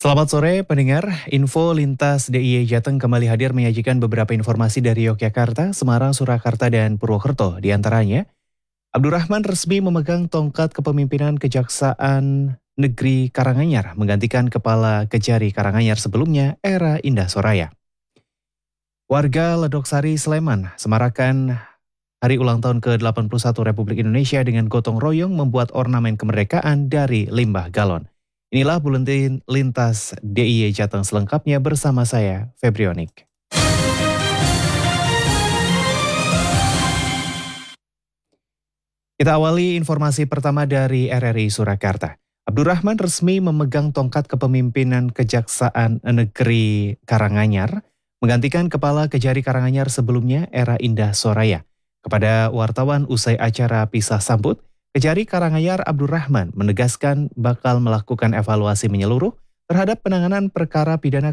Selamat sore pendengar, info lintas DIY Jateng kembali hadir menyajikan beberapa informasi dari Yogyakarta, Semarang, Surakarta, dan Purwokerto. Di antaranya, Abdurrahman resmi memegang tongkat kepemimpinan Kejaksaan Negeri Karanganyar, menggantikan Kepala Kejari Karanganyar sebelumnya, Era Indah Soraya. Warga Ledok Sari, Sleman, semarakan hari ulang tahun ke-81 Republik Indonesia dengan gotong royong membuat ornamen kemerdekaan dari limbah galon. Inilah buletin lintas DIY Jateng selengkapnya bersama saya, Febrionik. Kita awali informasi pertama dari RRI Surakarta. Abdurrahman resmi memegang tongkat kepemimpinan Kejaksaan Negeri Karanganyar, menggantikan Kepala Kejari Karanganyar sebelumnya, Era Indah Soraya. Kepada wartawan usai acara pisah sambut, Kejari Karanganyar Abdurrahman menegaskan bakal melakukan evaluasi menyeluruh terhadap penanganan perkara pidana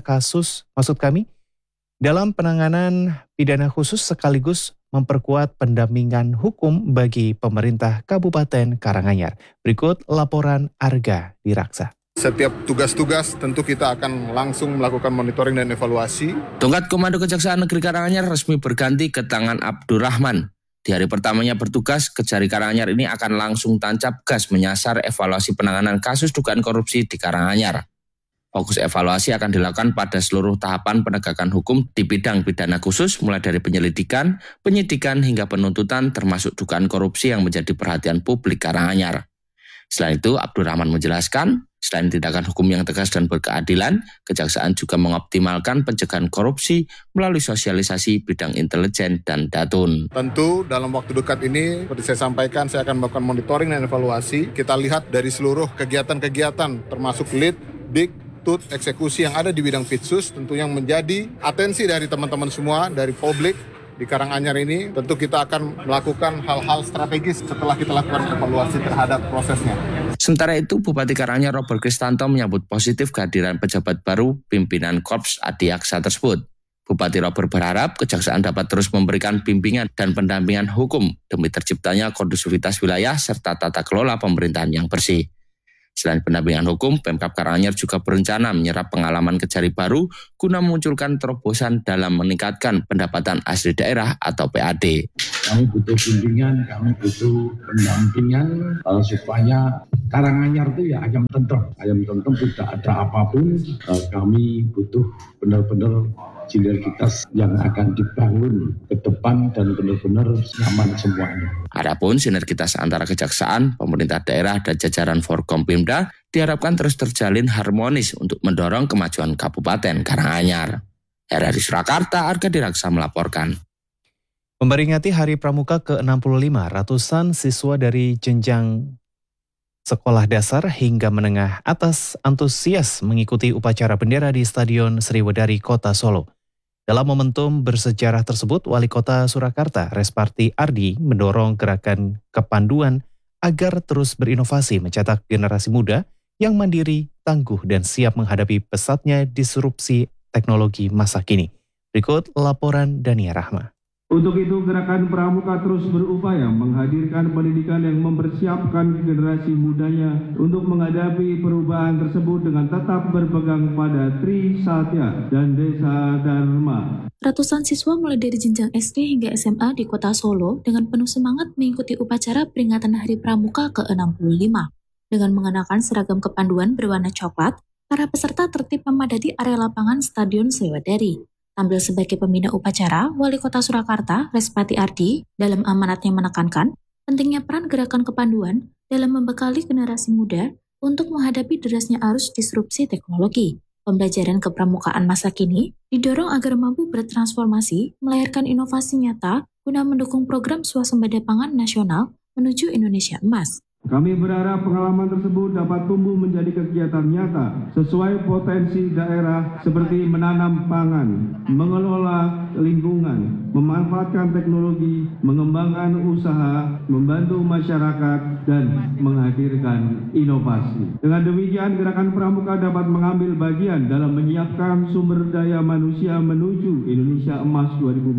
dalam penanganan pidana khusus sekaligus memperkuat pendampingan hukum bagi pemerintah Kabupaten Karanganyar. Berikut laporan Arga Diraksa. Setiap tugas-tugas tentu kita akan langsung melakukan monitoring dan evaluasi. Tongkat Komando Kejaksaan Negeri Karanganyar resmi berganti ke tangan Abdurrahman. Di hari pertamanya bertugas, Kejari Karanganyar ini akan langsung tancap gas menyasar evaluasi penanganan kasus dugaan korupsi di Karanganyar. Fokus evaluasi akan dilakukan pada seluruh tahapan penegakan hukum di bidang pidana khusus, mulai dari penyelidikan, penyidikan, hingga penuntutan termasuk dugaan korupsi yang menjadi perhatian publik Karanganyar. Selain itu, Abdurrahman menjelaskan, selain tindakan hukum yang tegas dan berkeadilan, Kejaksaan juga mengoptimalkan pencegahan korupsi melalui sosialisasi bidang intelijen dan datun. Tentu dalam waktu dekat ini, seperti saya sampaikan, saya akan melakukan monitoring dan evaluasi. Kita lihat dari seluruh kegiatan-kegiatan, termasuk lead, big, tut, eksekusi yang ada di bidang Pitsus, tentu yang menjadi atensi dari teman-teman semua, dari publik, di Karanganyar ini tentu kita akan melakukan hal-hal strategis setelah kita lakukan evaluasi terhadap prosesnya. Sementara itu, Bupati Karanganyar Robert Kristanto menyambut positif kehadiran pejabat baru pimpinan Korps Adiaksa tersebut. Bupati Robert berharap Kejaksaan dapat terus memberikan bimbingan dan pendampingan hukum demi terciptanya kondusivitas wilayah serta tata kelola pemerintahan yang bersih. Selain pendampingan hukum, Pemkab Karanganyar juga berencana menyerap pengalaman Kejari baru guna memunculkan terobosan dalam meningkatkan pendapatan asli daerah atau PAD. Kami butuh bimbingan, kami butuh pendampingan supaya Karanganyar itu ya ayam tentrem tidak ada apapun. Kami butuh benar-benar sinergitas yang akan dibangun ke depan dan benar-benar nyaman semuanya. Adapun sinergitas antara Kejaksaan, pemerintah daerah, dan jajaran Forkompimda diharapkan terus terjalin harmonis untuk mendorong kemajuan Kabupaten Karanganyar. RRI Surakarta, Arga Diraksa melaporkan. Memperingati Hari Pramuka ke-65, ratusan siswa dari jenjang sekolah dasar hingga menengah atas antusias mengikuti upacara bendera di Stadion Sriwedari, Kota Solo. Dalam momentum bersejarah tersebut, Wali Kota Surakarta, Resparti Ardi, mendorong gerakan kepanduan agar terus berinovasi mencetak generasi muda yang mandiri, tangguh, dan siap menghadapi pesatnya disrupsi teknologi masa kini. Berikut laporan Dania Rahma. Untuk itu, Gerakan Pramuka terus berupaya menghadirkan pendidikan yang mempersiapkan generasi mudanya untuk menghadapi perubahan tersebut dengan tetap berpegang pada Tri Satya dan Desa Dharma. Ratusan siswa mulai dari jenjang SD hingga SMA di Kota Solo dengan penuh semangat mengikuti upacara peringatan Hari Pramuka ke-65. Dengan mengenakan seragam kepanduan berwarna coklat, para peserta tertib memadati area lapangan Stadion Sriwedari. Tampil sebagai pembina upacara, Wali Kota Surakarta, Respati Ardi, dalam amanatnya menekankan pentingnya peran gerakan kepanduan dalam membekali generasi muda untuk menghadapi derasnya arus disrupsi teknologi. Pembelajaran kepramukaan masa kini didorong agar mampu bertransformasi, melahirkan inovasi nyata guna mendukung program swasembada pangan nasional menuju Indonesia Emas. Kami berharap pengalaman tersebut dapat tumbuh menjadi kegiatan nyata sesuai potensi daerah seperti menanam pangan, mengelola lingkungan, memanfaatkan teknologi, mengembangkan usaha, membantu masyarakat, dan menghadirkan inovasi. Dengan demikian, Gerakan Pramuka dapat mengambil bagian dalam menyiapkan sumber daya manusia menuju Indonesia Emas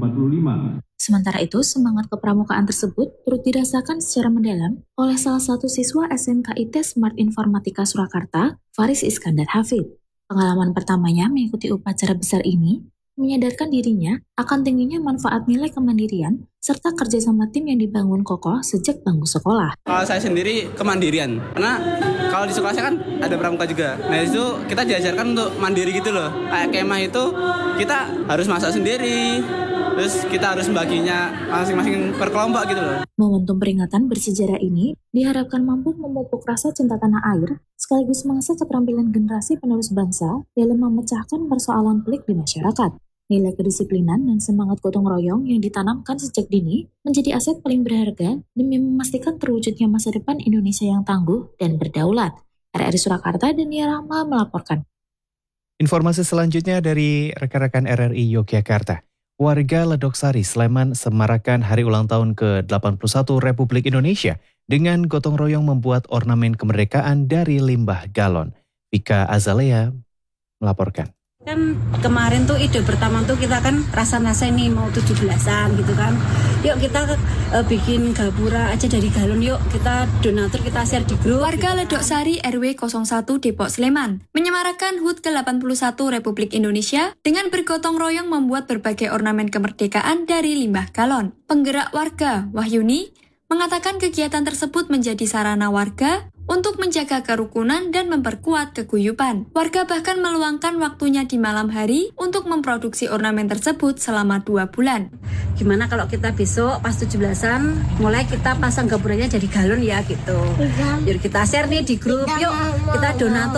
2045. Sementara itu, semangat kepramukaan tersebut turut dirasakan secara mendalam oleh salah satu siswa SMKIT Smart Informatika Surakarta, Faris Iskandar Hafid. Pengalaman pertamanya mengikuti upacara besar ini menyadarkan dirinya akan tingginya manfaat nilai kemandirian serta kerjasama tim yang dibangun kokoh sejak bangku sekolah. Kalau saya sendiri kemandirian, karena kalau di sekolah saya kan ada pramuka juga. Nah itu kita diajarkan untuk mandiri gitu loh. Kayak kemah itu kita harus masak sendiri, terus kita harus membaginya masing-masing per kelompok gitu loh. Momentum peringatan bersejarah ini diharapkan mampu memupuk rasa cinta tanah air sekaligus mengasah keterampilan generasi penerus bangsa dalam memecahkan persoalan pelik di masyarakat. Nilai kedisiplinan dan semangat gotong royong yang ditanamkan sejak dini menjadi aset paling berharga demi memastikan terwujudnya masa depan Indonesia yang tangguh dan berdaulat. RRI Surakarta, Dania Rahma melaporkan. Informasi selanjutnya dari rekan-rekan RRI Yogyakarta. Warga Ledok Sari, Sleman semarakan hari ulang tahun ke-81 Republik Indonesia dengan gotong royong membuat ornamen kemerdekaan dari limbah galon. Vika Azalea melaporkan. Kan kemarin tuh ide pertama tuh kita kan rasa-rasa ini mau 17-an gitu kan. Yuk kita bikin gapura aja dari galon, yuk kita donatur, kita share di grup. Warga Ledok Sari RW 01 Depok Sleman menyemarakan HUT ke-81 Republik Indonesia dengan bergotong royong membuat berbagai ornamen kemerdekaan dari limbah galon. Penggerak warga Wahyuni mengatakan kegiatan tersebut menjadi sarana warga untuk menjaga kerukunan dan memperkuat keguyuban. Warga bahkan meluangkan waktunya di malam hari untuk memproduksi ornamen tersebut selama 2 bulan. Gimana kalau kita besok pas 17-an mulai kita pasang gapuranya jadi galon ya gitu. Yuk kita share nih di grup, yuk kita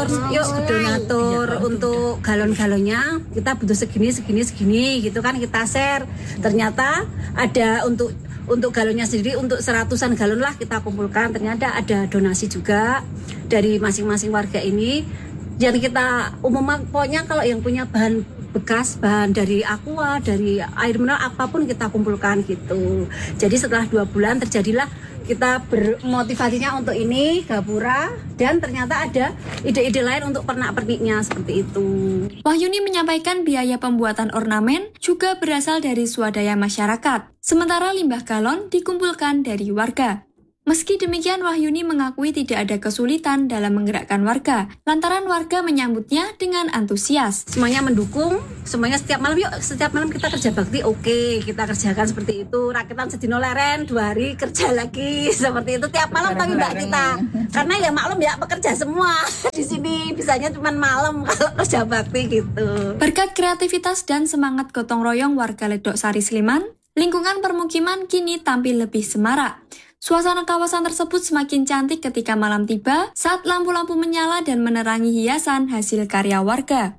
donatur untuk galon-galonnya. Kita butuh segini gitu kan, kita share. Ternyata ada untuk galonnya sendiri, untuk 100-an galon lah kita kumpulkan. Ternyata ada donasi juga dari masing-masing warga ini. Yang kita umumkan, pokoknya kalau yang punya bahan bekas, bahan dari aqua, dari air mineral, apapun kita kumpulkan gitu. Jadi setelah 2 bulan terjadilah kita bermotivasinya untuk ini, gapura, dan ternyata ada ide-ide lain untuk pernak-perniknya seperti itu. Wahyuni menyampaikan biaya pembuatan ornamen juga berasal dari swadaya masyarakat, sementara limbah galon dikumpulkan dari warga. Meski demikian, Wahyuni mengakui tidak ada kesulitan dalam menggerakkan warga, lantaran warga menyambutnya dengan antusias. Semuanya mendukung, semuanya setiap malam kita kerja bakti, oke, kita kerjakan seperti itu. Rakitan sedino leren, 2 hari kerja lagi, seperti itu tiap malam tapi mbak kita. Karena ya maklum ya pekerja semua. Di sini bisanya cuma malam kalau kerja bakti gitu. Berkat kreativitas dan semangat gotong royong warga Ledok Sari Sleman, lingkungan permukiman kini tampil lebih semarak. Suasana kawasan tersebut semakin cantik ketika malam tiba saat lampu-lampu menyala dan menerangi hiasan hasil karya warga.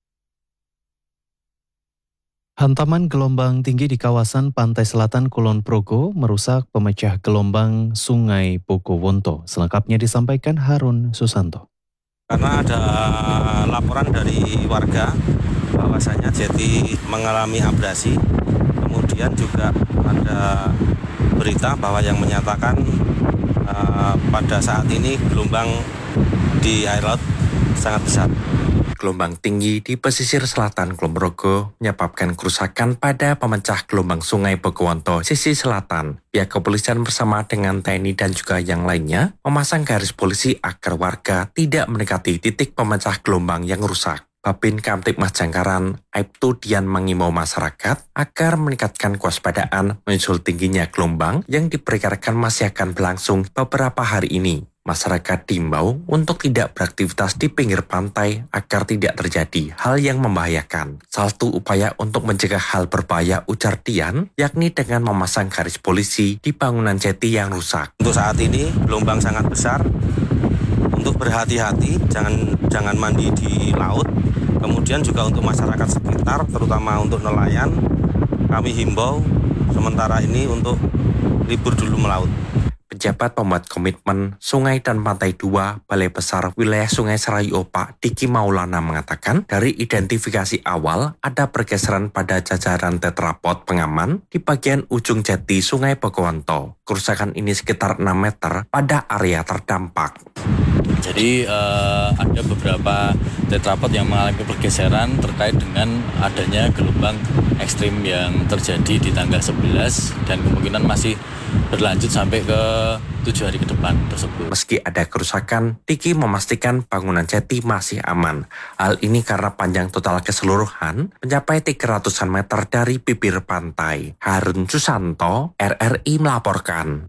Hantaman gelombang tinggi di kawasan pantai selatan Kulon Progo merusak pemecah gelombang Sungai Pokowonto. Selengkapnya disampaikan Harun Susanto. Karena ada laporan dari warga bahwasanya jeti mengalami abrasi, kemudian juga ada berita bahwa yang menyatakan pada saat ini gelombang di air laut sangat besar. Gelombang tinggi di pesisir selatan Kulon Progo menyebabkan kerusakan pada pemecah gelombang Sungai Pokowonto sisi selatan. Pihak kepolisian bersama dengan TNI dan juga yang lainnya memasang garis polisi agar warga tidak mendekati titik pemecah gelombang yang rusak. Babin Kamtibmas Jangkaran, Aibtu Dian mengimbau masyarakat agar meningkatkan kewaspadaan menyusul tingginya gelombang yang diperkirakan masih akan berlangsung beberapa hari ini. Masyarakat diimbau untuk tidak beraktivitas di pinggir pantai agar tidak terjadi hal yang membahayakan. Salah satu upaya untuk mencegah hal berbahaya, ujar Dian, yakni dengan memasang garis polisi di bangunan jeti yang rusak. Untuk saat ini gelombang sangat besar. Untuk berhati-hati, jangan mandi di laut. Kemudian juga untuk masyarakat sekitar, terutama untuk nelayan, kami himbau sementara ini untuk libur dulu melaut. Pejabat pembuat komitmen Sungai dan Pantai 2 Balai Besar Wilayah Sungai Serayu Opak Diki Maulana mengatakan dari identifikasi awal ada pergeseran pada jajaran tetrapod pengaman di bagian ujung jeti Sungai Pokowonto. Kerusakan ini sekitar 6 meter pada area terdampak. Jadi ada beberapa tetrapod yang mengalami pergeseran terkait dengan adanya gelombang ekstrim yang terjadi di tanggal 11 dan kemungkinan masih berlanjut sampai ke 7 hari ke depan tersebut. Meski ada kerusakan, Diki memastikan bangunan jati masih aman. Hal ini karena panjang total keseluruhan mencapai 300-an meter dari bibir pantai. Harun Susanto, RRI melaporkan.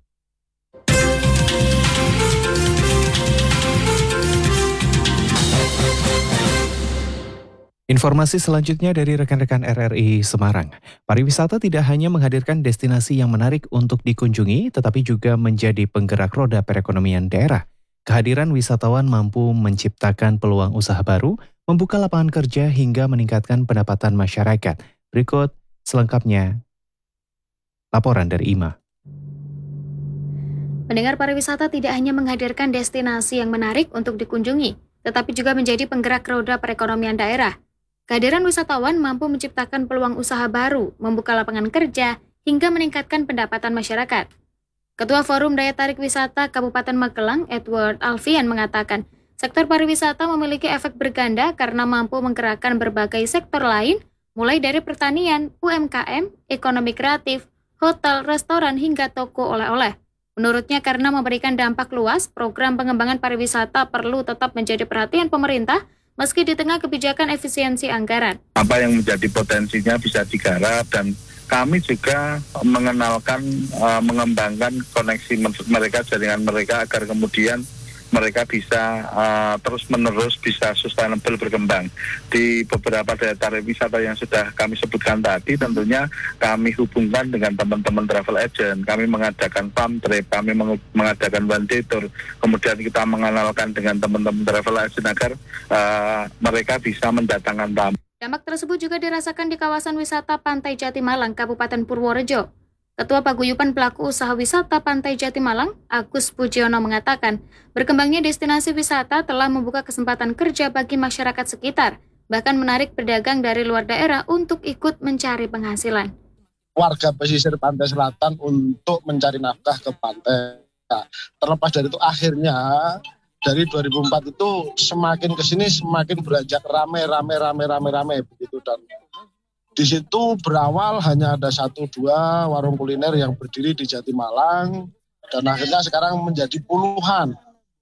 Informasi selanjutnya dari rekan-rekan RRI Semarang. Pariwisata tidak hanya menghadirkan destinasi yang menarik untuk dikunjungi, tetapi juga menjadi penggerak roda perekonomian daerah. Kehadiran wisatawan mampu menciptakan peluang usaha baru, membuka lapangan kerja hingga meningkatkan pendapatan masyarakat. Berikut selengkapnya laporan dari Ima. Pendengar, pariwisata tidak hanya menghadirkan destinasi yang menarik untuk dikunjungi, tetapi juga menjadi penggerak roda perekonomian daerah. Kehadiran wisatawan mampu menciptakan peluang usaha baru, membuka lapangan kerja, hingga meningkatkan pendapatan masyarakat. Ketua Forum Daya Tarik Wisata Kabupaten Magelang, Edward Alfian, mengatakan, sektor pariwisata memiliki efek berganda karena mampu menggerakkan berbagai sektor lain, mulai dari pertanian, UMKM, ekonomi kreatif, hotel, restoran, hingga toko oleh-oleh. Menurutnya, karena memberikan dampak luas, program pengembangan pariwisata perlu tetap menjadi perhatian pemerintah, meski di tengah kebijakan efisiensi anggaran. Apa yang menjadi potensinya bisa digarap, dan kami juga mengenalkan, mengembangkan koneksi mereka, jaringan mereka, agar kemudian mereka bisa terus-menerus bisa sustainable berkembang. Di beberapa daya tarik wisata yang sudah kami sebutkan tadi, tentunya kami hubungkan dengan teman-teman travel agent, kami mengadakan farm trip, kami mengadakan one day tour, kemudian kita mengenalkan dengan teman-teman travel agent agar mereka bisa mendatangkan tamu. Dampak tersebut juga dirasakan di kawasan wisata Pantai Jatimalang, Kabupaten Purworejo. Ketua Paguyuban Pelaku Usaha Wisata Pantai Jatimalang, Agus Pujiono, mengatakan, berkembangnya destinasi wisata telah membuka kesempatan kerja bagi masyarakat sekitar, bahkan menarik pedagang dari luar daerah untuk ikut mencari penghasilan. Warga pesisir pantai selatan untuk mencari nafkah ke pantai. Nah, terlepas dari itu, akhirnya dari 2004 itu semakin kesini semakin beranjak rame begitu, dan di situ berawal hanya ada 1-2 warung kuliner yang berdiri di Jatimalang, dan akhirnya sekarang menjadi puluhan.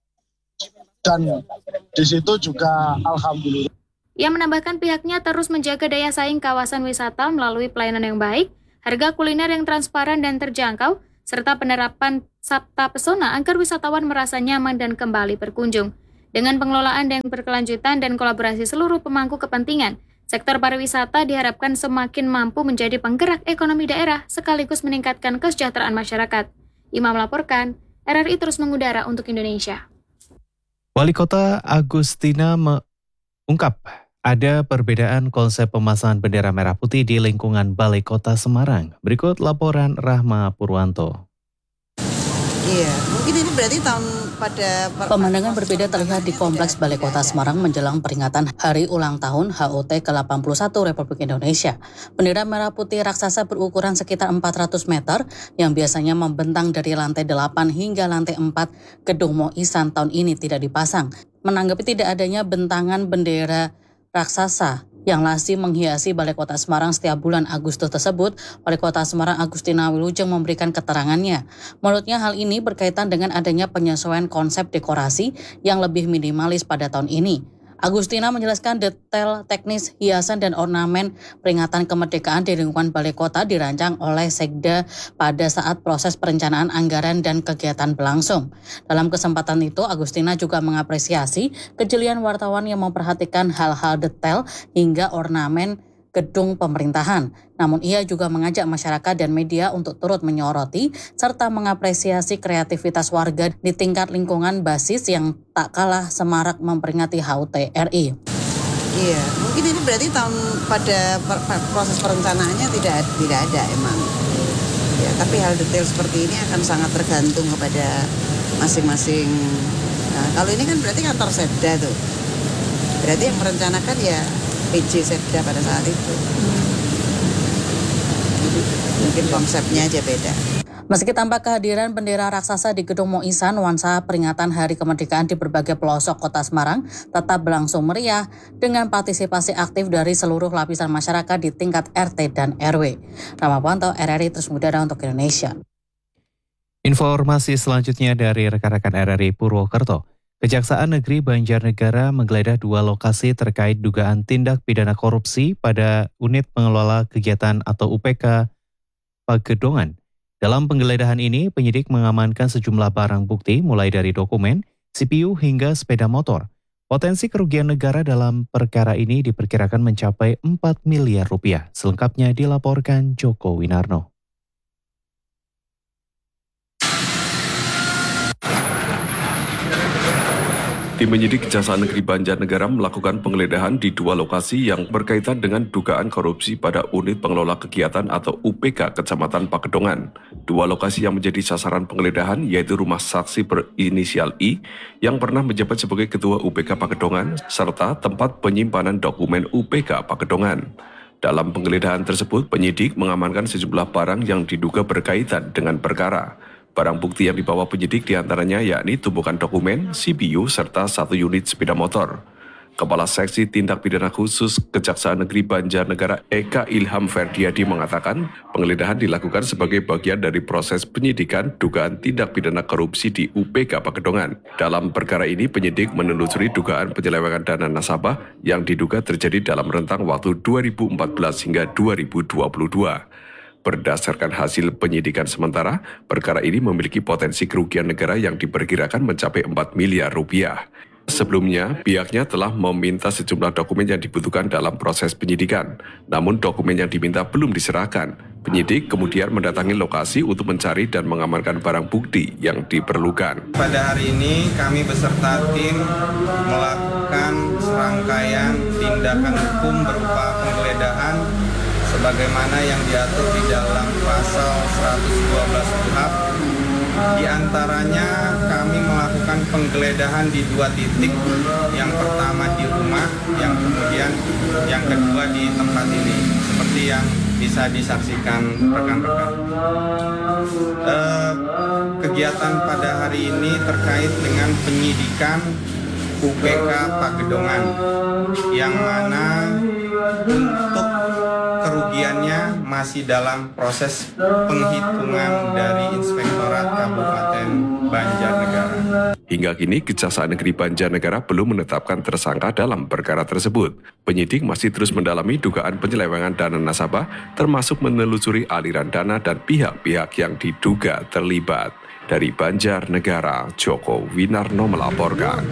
Dan di situ juga alhamdulillah. Ia menambahkan pihaknya terus menjaga daya saing kawasan wisata melalui pelayanan yang baik, harga kuliner yang transparan dan terjangkau, serta penerapan sabta pesona agar wisatawan merasa nyaman dan kembali berkunjung. Dengan pengelolaan yang berkelanjutan dan kolaborasi seluruh pemangku kepentingan, sektor pariwisata diharapkan semakin mampu menjadi penggerak ekonomi daerah sekaligus meningkatkan kesejahteraan masyarakat. Imam melaporkan, RRI terus mengudara untuk Indonesia. Wali Kota Agustina mengungkap ada perbedaan konsep pemasangan bendera merah putih di lingkungan Balai Kota Semarang. Berikut laporan Rahma Purwanto. Iya, mungkin ini berarti pemandangan berbeda terlihat di Kompleks Balai Kota Semarang menjelang peringatan Hari Ulang Tahun HUT ke-81 Republik Indonesia. Bendera merah putih raksasa berukuran sekitar 400 meter yang biasanya membentang dari lantai 8 hingga lantai 4 Gedung Moisan tahun ini tidak dipasang. Menanggapi tidak adanya bentangan bendera raksasa yang lazim menghiasi Balai Kota Semarang setiap bulan Agustus tersebut, Wali Kota Semarang Agustina Wilujeng memberikan keterangannya. Menurutnya hal ini berkaitan dengan adanya penyesuaian konsep dekorasi yang lebih minimalis pada tahun ini. Agustina menjelaskan detail teknis hiasan dan ornamen peringatan kemerdekaan di lingkungan Balai Kota dirancang oleh Sekda pada saat proses perencanaan anggaran dan kegiatan berlangsung. Dalam kesempatan itu, Agustina juga mengapresiasi kejelian wartawan yang memperhatikan hal-hal detail hingga ornamen gedung pemerintahan. Namun ia juga mengajak masyarakat dan media untuk turut menyoroti serta mengapresiasi kreativitas warga di tingkat lingkungan basis yang tak kalah semarak memperingati HUT RI. Iya, mungkin ini berarti pada proses perencanaannya tidak ada emang. Ya, tapi hal detail seperti ini akan sangat tergantung kepada masing-masing. Nah, kalau ini kan berarti kantor Sekda tuh. Berarti yang merencanakan ya PJ Sekda pada saat itu. Mungkin konsepnya aja beda. Meski tampak kehadiran bendera raksasa di Gedung Moisan, nuansa peringatan Hari Kemerdekaan di berbagai pelosok Kota Semarang tetap berlangsung meriah dengan partisipasi aktif dari seluruh lapisan masyarakat di tingkat RT dan RW. Rahma Purwanto, RRI terus mengudara untuk Indonesia. Informasi selanjutnya dari rekan-rekan RRI Purwokerto. Kejaksaan Negeri Banjarnegara menggeledah 2 lokasi terkait dugaan tindak pidana korupsi pada unit pengelola kegiatan atau UPK Pagedongan. Dalam penggeledahan ini, penyidik mengamankan sejumlah barang bukti mulai dari dokumen, CPU hingga sepeda motor. Potensi kerugian negara dalam perkara ini diperkirakan mencapai 4 miliar rupiah. Selengkapnya dilaporkan Joko Winarno. Tim penyidik Kejaksaan Negeri Banjarnegara melakukan penggeledahan di 2 lokasi yang berkaitan dengan dugaan korupsi pada unit pengelola kegiatan atau UPK Kecamatan Pagedongan. 2 lokasi yang menjadi sasaran penggeledahan yaitu rumah saksi berinisial I yang pernah menjabat sebagai Ketua UPK Pagedongan serta tempat penyimpanan dokumen UPK Pagedongan. Dalam penggeledahan tersebut, penyidik mengamankan sejumlah barang yang diduga berkaitan dengan perkara. Barang bukti yang dibawa penyidik diantaranya yakni tumpukan dokumen, CPU, serta 1 unit sepeda motor. Kepala Seksi Tindak Pidana Khusus Kejaksaan Negeri Banjarnegara Eka Ilham Ferdiadi mengatakan penggeledahan dilakukan sebagai bagian dari proses penyidikan dugaan tindak pidana korupsi di UPK Pagedongan. Dalam perkara ini penyidik menelusuri dugaan penyelewengan dana nasabah yang diduga terjadi dalam rentang waktu 2014 hingga 2022. Berdasarkan hasil penyidikan sementara, perkara ini memiliki potensi kerugian negara yang diperkirakan mencapai 4 miliar rupiah. Sebelumnya, pihaknya telah meminta sejumlah dokumen yang dibutuhkan dalam proses penyidikan. Namun dokumen yang diminta belum diserahkan. Penyidik kemudian mendatangi lokasi untuk mencari dan mengamankan barang bukti yang diperlukan. Pada hari ini kami beserta tim melakukan serangkaian tindakan hukum berupa penggeledahan sebagaimana yang diatur di dalam pasal 112 KUHP. Di antaranya kami melakukan penggeledahan di 2 titik. Yang pertama di rumah, yang kemudian yang kedua di tempat ini. Seperti yang bisa disaksikan rekan-rekan. Kegiatan pada hari ini terkait dengan penyidikan UPK Pagedongan, yang mana untuk kerugiannya masih dalam proses penghitungan dari Inspektorat Kabupaten Banjarnegara. Hingga kini, Kejaksaan Negeri Banjarnegara belum menetapkan tersangka dalam perkara tersebut. Penyidik masih terus mendalami dugaan penyelewengan dana nasabah, termasuk menelusuri aliran dana dan pihak-pihak yang diduga terlibat. Dari Banjarnegara, Joko Winarno melaporkan.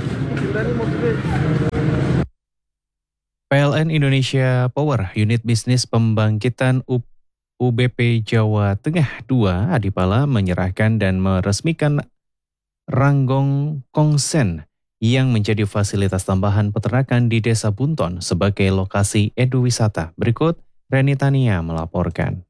PLN Indonesia Power, unit bisnis pembangkitan UBP Jawa Tengah 2, Adipala menyerahkan dan meresmikan Ranggong Kongsen yang menjadi fasilitas tambahan peternakan di Desa Bunton sebagai lokasi eduwisata. Berikut Reni Tania melaporkan.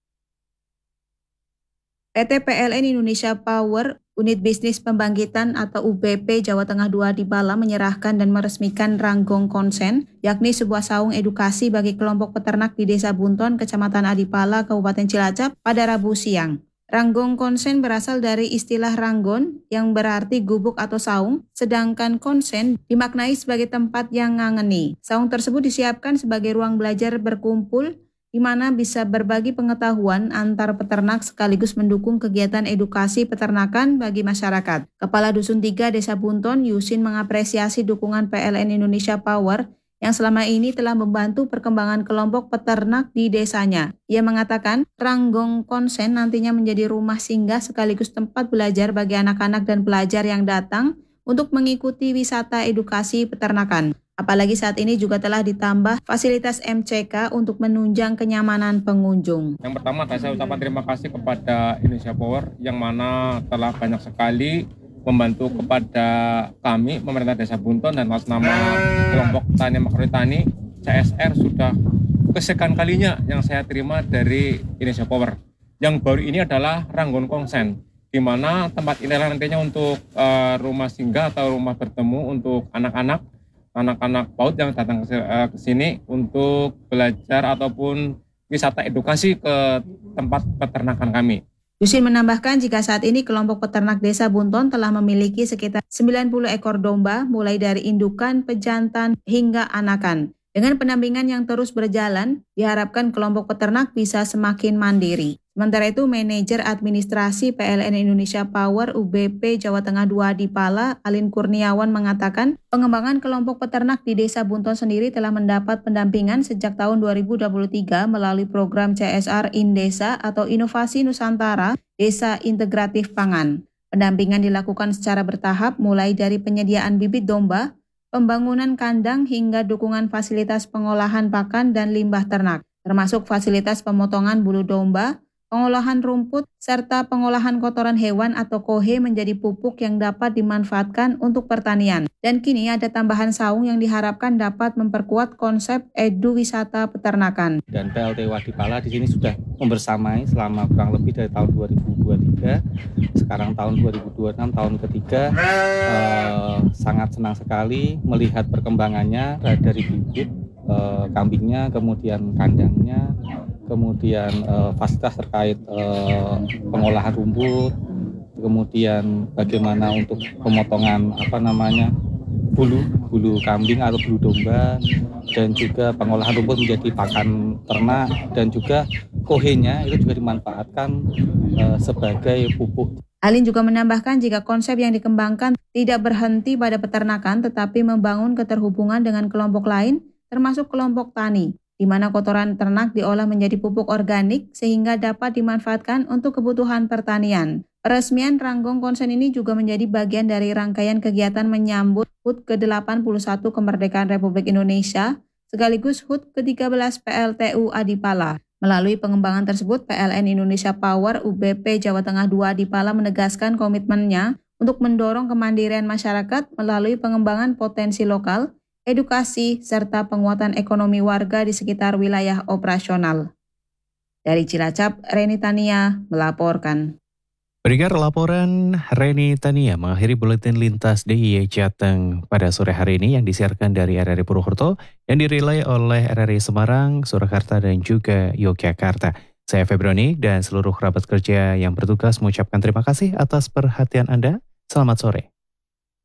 PT PLN Indonesia Power, unit bisnis pembangkitan atau UBP Jawa Tengah 2 Adipala menyerahkan dan meresmikan Ranggong Konsen, yakni sebuah saung edukasi bagi kelompok peternak di Desa Bunton, Kecamatan Adipala, Kabupaten Cilacap pada Rabu siang. Ranggong Konsen berasal dari istilah ranggon yang berarti gubuk atau saung, sedangkan konsen dimaknai sebagai tempat yang ngangeni. Saung tersebut disiapkan sebagai ruang belajar berkumpul di mana bisa berbagi pengetahuan antar peternak sekaligus mendukung kegiatan edukasi peternakan bagi masyarakat. Kepala Dusun 3 Desa Bunton, Yusin, mengapresiasi dukungan PLN Indonesia Power yang selama ini telah membantu perkembangan kelompok peternak di desanya. Ia mengatakan, Ranggong Konsen nantinya menjadi rumah singgah sekaligus tempat belajar bagi anak-anak dan pelajar yang datang untuk mengikuti wisata edukasi peternakan. Apalagi saat ini juga telah ditambah fasilitas MCK untuk menunjang kenyamanan pengunjung. Yang pertama, saya ucapkan terima kasih kepada Indonesia Power yang mana telah banyak sekali membantu kepada kami, pemerintah Desa Bunton, dan atas nama kelompok tani makroritani CSR sudah kesekian kalinya yang saya terima dari Indonesia Power. Yang baru ini adalah Ranggong Kongsen, di mana tempat ini nantinya untuk rumah singgah atau rumah bertemu untuk anak-anak PAUD yang datang ke sini untuk belajar ataupun wisata edukasi ke tempat peternakan kami. Yusin menambahkan jika saat ini kelompok peternak Desa Bunton telah memiliki sekitar 90 ekor domba mulai dari indukan, pejantan, hingga anakan. Dengan pendampingan yang terus berjalan, diharapkan kelompok peternak bisa semakin mandiri. Sementara itu, Manajer Administrasi PLN Indonesia Power UBP Jawa Tengah 2 di Pala, Alin Kurniawan mengatakan pengembangan kelompok peternak di Desa Bunton sendiri telah mendapat pendampingan sejak tahun 2023 melalui program CSR Indesa atau Inovasi Nusantara Desa Integratif Pangan. Pendampingan dilakukan secara bertahap mulai dari penyediaan bibit domba, pembangunan kandang hingga dukungan fasilitas pengolahan pakan dan limbah ternak, termasuk fasilitas pemotongan bulu domba, pengolahan rumput, serta pengolahan kotoran hewan atau kohe menjadi pupuk yang dapat dimanfaatkan untuk pertanian. Dan kini ada tambahan saung yang diharapkan dapat memperkuat konsep edu wisata peternakan. Dan PLT Wadipala di sini sudah membersamai selama kurang lebih dari tahun 2023, sekarang tahun 2026, tahun ketiga. Sangat senang sekali melihat perkembangannya dari bibit kambingnya, kemudian kandangnya, kemudian fasilitas terkait pengolahan rumput, kemudian bagaimana untuk pemotongan bulu kambing atau bulu domba, dan juga pengolahan rumput menjadi pakan ternak, dan juga kohenya itu juga dimanfaatkan sebagai pupuk. Alin juga menambahkan jika konsep yang dikembangkan tidak berhenti pada peternakan tetapi membangun keterhubungan dengan kelompok lain termasuk kelompok tani, di mana kotoran ternak diolah menjadi pupuk organik sehingga dapat dimanfaatkan untuk kebutuhan pertanian. Peresmian Ranggong Konsen ini juga menjadi bagian dari rangkaian kegiatan menyambut HUT ke-81 Kemerdekaan Republik Indonesia, sekaligus HUT ke-13 PLTU Adipala. Melalui pengembangan tersebut, PLN Indonesia Power UBP Jawa Tengah 2 Adipala menegaskan komitmennya untuk mendorong kemandirian masyarakat melalui pengembangan potensi lokal, edukasi, serta penguatan ekonomi warga di sekitar wilayah operasional. Dari Cilacap, Reni Tania melaporkan. Pendengar, laporan Reni Tania mengakhiri buletin lintas DIY Jateng pada sore hari ini yang disiarkan dari RRI Purwokerto yang dirilai oleh RRI Semarang, Surakarta, dan juga Yogyakarta. Saya Febroni dan seluruh kerabat kerja yang bertugas mengucapkan terima kasih atas perhatian Anda. Selamat sore.